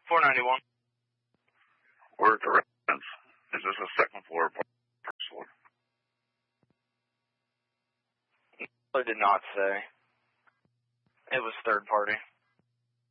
491. We're at the residence. Is this a second floor or first floor? I did not say. It was third party.